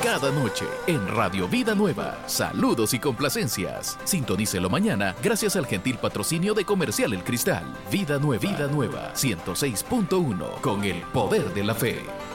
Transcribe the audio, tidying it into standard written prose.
cada noche en Radio Vida Nueva. Saludos y complacencias. Sintonícelo mañana gracias al gentil patrocinio de Comercial El Cristal. Vida Nueva 106.1 con el poder de la fe.